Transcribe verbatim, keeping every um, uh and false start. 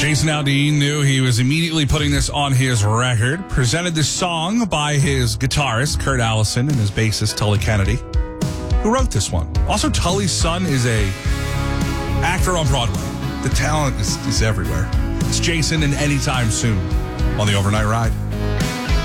Jason Aldean knew he was immediately putting this on his record. Presented this song by his guitarist, Kurt Allison, and his bassist, Tully Kennedy, who wrote this one. Also, Tully's son is a actor on Broadway. The talent is, is everywhere. It's Jason and Anytime Soon on the Overnight Ride.